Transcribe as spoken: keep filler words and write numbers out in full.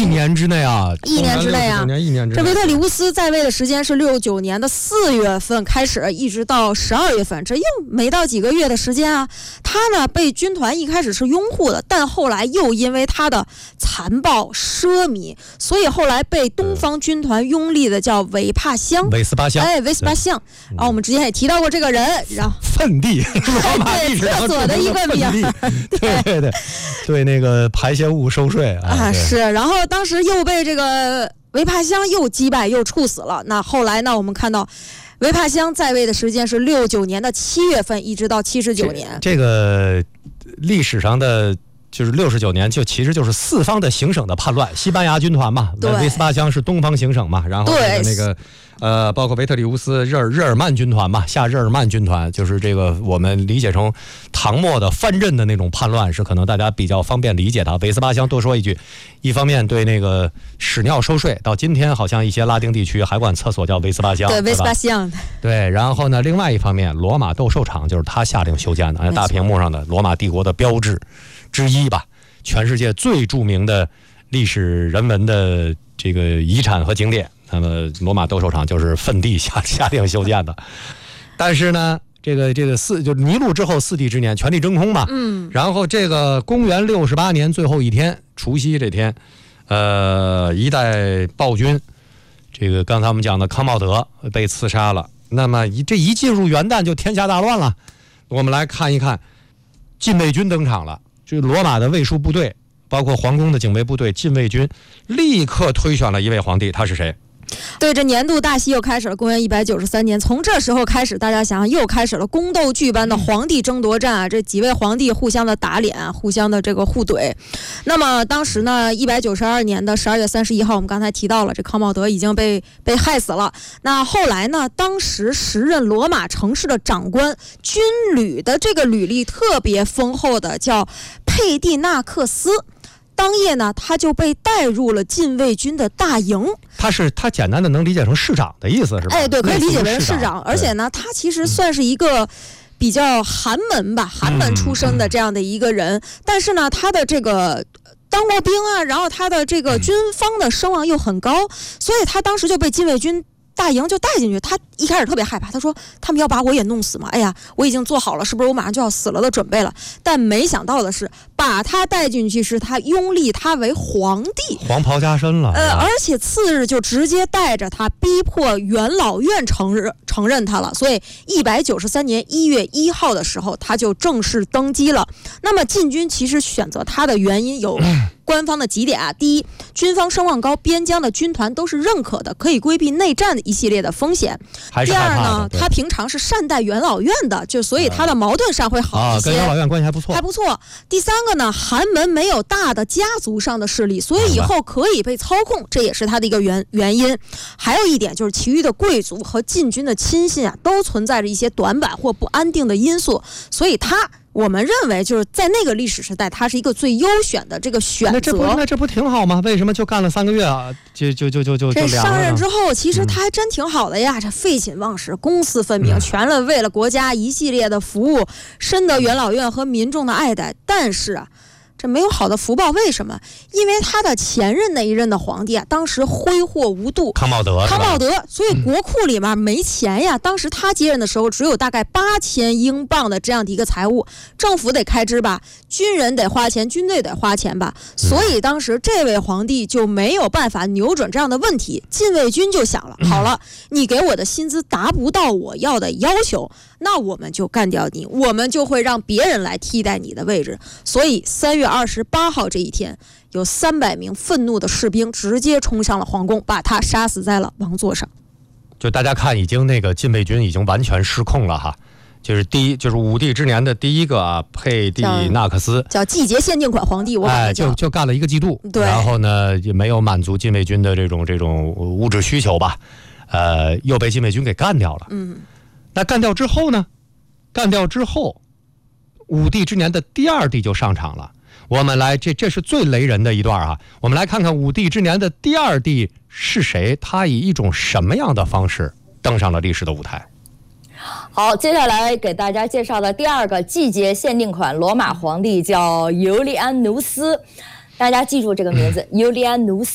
年之内啊， 一年之内啊， 一年之内。 这维特里乌斯在位的时间是六十九年的四月份开始，一直到十二月份，这又没到几个月的时间啊。他呢被军团一开始是拥护的，但后来又因为他的残暴奢靡，所以后来被东方军团拥立的叫韦帕乡， 韦斯巴乡， 哎，韦斯巴乡。然后我们之前也提到过这个人，然后粪地，罗马历史上厕所的一个名， 对对对，对那个排泄物收税啊， 啊是。然后当时又被这个韦帕乡又击败又处死了。那后来呢，我们看到韦帕乡在位的时间是六九年的七月份，一直到七十九年。 这, 这个历史上的就是六十九年，就其实就是四方的行省的叛乱，西班牙军团嘛，威斯巴乡是东方行省嘛，然后那个那个呃，包括维特里乌斯日尔日耳曼军团嘛，下日耳曼军团，就是这个我们理解成唐末的藩镇的那种叛乱，是可能大家比较方便理解的。韦斯巴乡多说一句，一方面对那个屎尿收税，到今天好像一些拉丁地区还管厕所叫韦斯巴乡， 对，韦斯巴乡， 对。然后呢，另外一方面，罗马斗兽场就是他下令修建的，大屏幕上的罗马帝国的标志之一吧，全世界最著名的历史人文的这个遗产和景点。那么罗马斗兽场就是坟地下下令修建的，但是呢，这个这个四就尼禄之后四帝之年，全地真空嘛， 嗯， 然后这个公元六十八年最后一天，除夕这天，呃，一代暴君，这个刚才我们讲的康茂德被刺杀了。那么一这一进入元旦就天下大乱了。我们来看一看，禁卫军登场了，这罗马的卫戍部队，包括皇宫的警卫部队、禁卫军，立刻推选了一位皇帝，他是谁？ 对，这年度大戏又开始了。公元一百九十三年，从这时候开始，大家想想又开始了宫斗剧般的皇帝争夺战啊！这几位皇帝互相的打脸，互相的这个互怼。那么当时呢，一百九十二年的十二月三十一号，我们刚才提到了，这康茂德已经被被害死了。那后来呢，当时时任罗马城市的长官，军旅的这个履历特别丰厚的，叫佩蒂纳克斯。当夜呢，他就被带入了禁卫军的大营。 他是他简单的能理解成市长的意思是吧？ 哎，对，可以理解为市长。而且呢，他其实算是一个比较寒门吧，寒门出身的这样的一个人。嗯、但是呢，他的这个当过兵啊，然后他的这个军方的声望又很高，所以他当时就被禁卫军大营就带进去。他一开始特别害怕，他说他们要把我也弄死吗？哎呀，我已经做好了是不是我马上就要死了的准备了。但没想到的是，把他带进去是他拥立他为皇帝， 黄袍加身了。 呃，而且次日就直接带着他逼迫元老院承认承认他了。所以一百九十三年一月一号的时候，他就正式登基了。那么禁军其实选择他的原因有官方的几点啊。第一，军方声望高，边疆的军团都是认可的，可以规避内战的一系列的风险。第二呢，他平常是善待元老院的，就所以他的矛盾上会好一些， 啊、跟元老院关系还不错， 还不错。第三个呢，寒门没有大的家族上的势力，所以以后可以被操控，这也是他的一个原原因。还有一点就是，其余的贵族和禁军的亲信啊，都存在着一些短板或不安定的因素，所以他。我们认为就是在那个历史时代，它是一个最优选的这个选择。 那这不那这不挺好吗？为什么就干了三个月啊？就就就就就这上任之后，其实他还真挺好的呀。嗯、这废寝忘食，公私分明，嗯、全了为了国家一系列的服务，深得元老院和民众的爱戴。但是啊。这没有好的福报，为什么？因为他的前任那一任的皇帝啊，当时挥霍无度， 康茂德， 康茂德，所以国库里面没钱呀。嗯、当时他接任的时候，只有大概八千英镑的这样的一个财务，政府得开支吧，军人得花钱，军队得花钱吧，所以当时这位皇帝就没有办法扭转这样的问题。禁卫军就想了，好了，你给我的薪资达不到我要的要求，那我们就干掉你，我们就会让别人来替代你的位置。所以三月二十八号这一天，有三百名愤怒的士兵直接冲向了皇宫，把他杀死在了王座上。 就大家看，已经那个禁卫军已经完全失控了哈。就是第一，就是武帝之年的第一个啊，佩蒂纳克斯叫季节限定款皇帝，我哎，就就干了一个季度， 对， 然后呢也没有满足禁卫军的这种这种物质需求吧，呃，又被禁卫军给干掉了。 嗯， 那干掉之后呢？干掉之后，武帝之年的第二帝就上场了。我们来，这这是最雷人的一段啊！我们来看看武帝之年的第二帝是谁，他以一种什么样的方式登上了历史的舞台。 好，接下来给大家介绍的第二个季节限定款罗马皇帝叫尤利安努斯，大家记住这个名字，尤利安努斯。